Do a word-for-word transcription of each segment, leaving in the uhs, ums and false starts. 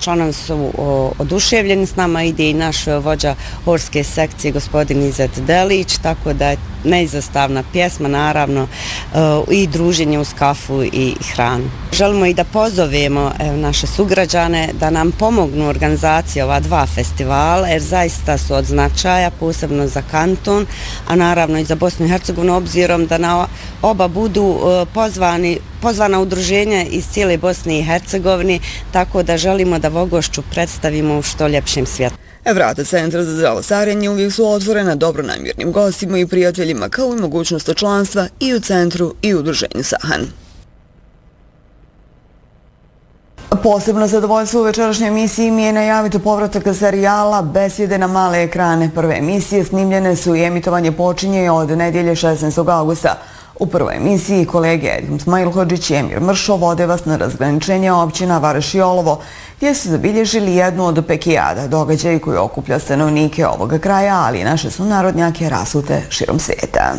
članovi su oduševljeni s nama, ide i naš vođa horske sekcije gospodin Izet Delić, tako da je neizostavna pjesma, naravno i druženje uz kafu i hranu. Želimo i da pozovemo evo, naše sugrađane da nam pomognu u organizaciji ova dva festivala, jer zaista su od značaja, posebno za kanton, a naravno i za Bosnu i Hercegovinu, obzirom da na oba budu pozvani, pozvana udruženja iz cijele Bosne i Hercegovine, tako da želimo da Vogošću predstavimo u što ljepšem svijetu. Vrata Centra za zdravo starenje uvijek su otvorena dobronamjernim gostima i prijateljima, kao i mogućnost članstva i u centru i u udruženju Sahan. Posebno zadovoljstvo u večerašnjoj emisiji mi je najaviti povratak serijala Besjede na male ekrane. Prve emisije snimljene su i emitovanje počinje od nedjelje šesnaestog augusta. U prvoj emisiji kolege Edhim Smajlhodžić i Emir Mršo vode vas na razgraničenje općina Vareš i Olovo, gdje su zabilježili jednu od pekijada, događaj koji okuplja stanovnike ovoga kraja, ali i naše sunarodnjake rasute širom svijeta.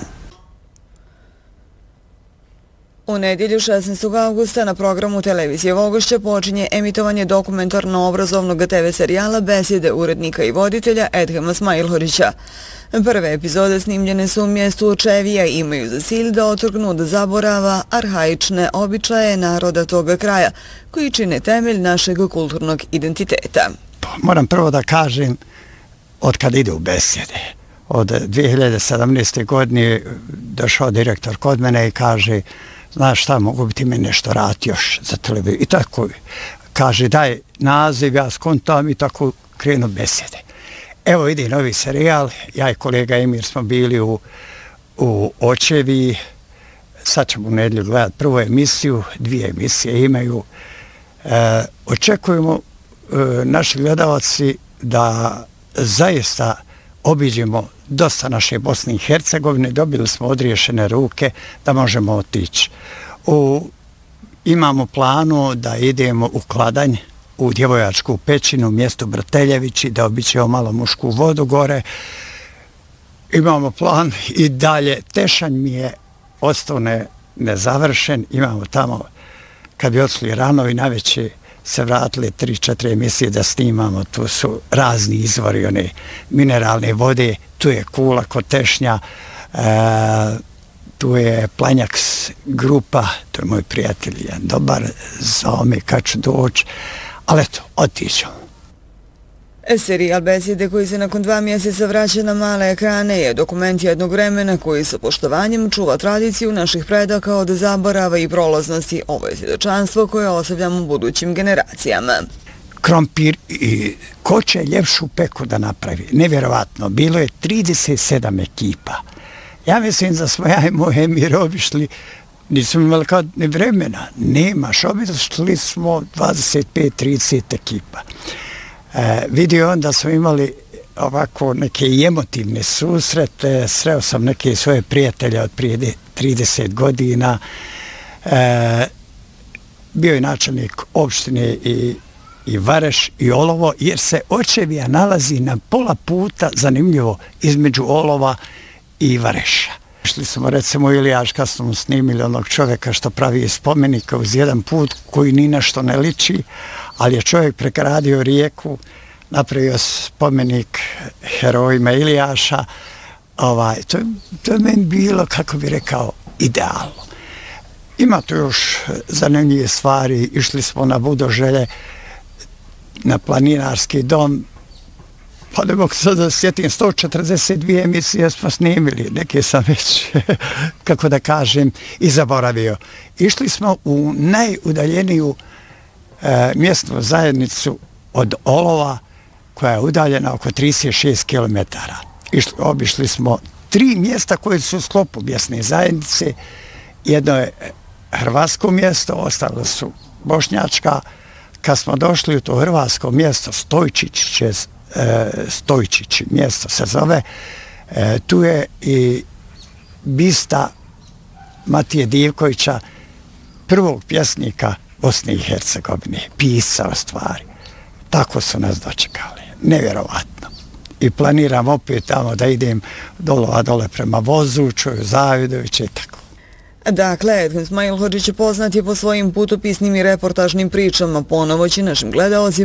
U nedjelju šesnaestog augusta na programu televizije Vogošća počinje emitovanje dokumentarno-obrazovnog te ve serijala Besjede urednika i voditelja Edhema Smajlhodžića. Prve epizode snimljene su u mjestu Očevija i imaju za cilj da otrgnu od zaborava arhaične običaje naroda toga kraja, koji čine temelj našeg kulturnog identiteta. Moram prvo da kažem, od kada ide u Besjede, od dvije hiljade sedamnaeste. godine došao direktor kod mene i kaže, znaš šta, mogu bi ti me nešto raditi još za televiziju. I tako kaže, daj naziv, ja skontam i tako krenu Besjede. Evo ide novi serijal, ja i kolega Emir smo bili u, u Očevi, sad ćemo u nedjelju gledati prvu emisiju, dvije emisije imaju. E, očekujemo e, naši gledalci da zaista obiđemo dosta naše Bosne i Hercegovine, dobili smo odriješene ruke da možemo otići. U, imamo planu da idemo u Kladanj, u Djevojačku pećinu, u mjestu Brateljevići, da obićemo malo mušku vodu gore. Imamo plan i dalje. Tešanj mi je ostao ne, nezavršen. Imamo tamo, kad bi otišli rano i naveće se vratili tri četiri emisije da snimamo. Tu su razni izvori, one mineralne vode. Tu je Kula kod Tešnja, e, tu je Planjaks grupa, to je moj prijatelj, jedan dobar, zao me kad ću doći. Ali eto, otićemo. Serijal Besjede koji se nakon dva mjeseca vraća na male ekrane je dokument jednog vremena koji sa poštovanjem čuva tradiciju naših predaka od zaborava i prolaznosti. Ovo je svjedočanstvo koje ostavljamo budućim generacijama. Krompir i ko će ljepšu peku da napravi? Nevjerovatno, bilo je trideset sedam ekipa. Ja mislim da smo ja i moj Emir obišli, nismo imali kad ni vremena, nemaš, obišli smo dvadeset pet trideset ekipa. E, vidio on da smo imali ovako neke emotivne susrete, sreo sam neke svoje prijatelje od prije trideset godina, e, bio je načelnik opštine i, i Vareš i Olovo, jer se Očevija nalazi na pola puta, zanimljivo, između Olova i Vareša. Šli smo recimo u Ilijaš kad smo snimili onog čovjeka što pravi spomenika uz jedan put koji ni na što ne liči, ali je čovjek pregradio rijeku, napravio spomenik herojima Ilijaša. Ovaj, to, to je meni bilo, kako bi rekao, idealno. Ima tu još zanimljive stvari, išli smo na Budoželje, na planinarski dom, pa ne mogu sad da sjetim, sto četrdeset dvije emisije smo snimili, neke sam već, kako da kažem, i zaboravio. Išli smo u najudaljeniju e, mjesnu zajednicu od Olova, koja je udaljena oko trideset šest kilometara. Išli, obišli smo tri mjesta koje su u sklopu mjesne zajednice. Jedno je hrvatsko mjesto, ostalo su bošnjačka. Kad smo došli u to hrvatsko mjesto, Stojčić će Stojčić, mjesto se zove, e, tu je i bista Matije Divkovića, prvog pjesnika Bosne i Hercegovine, pisao stvari. Tako su nas dočekali, nevjerovatno. I planiram opet tamo da idem dolova dole prema Vozuću, Zavidoviću i tako. Dakle, Edhim Smajlhodžić je poznat je po svojim putopisnim i reportažnim pričama, ponovo će našim gledalcima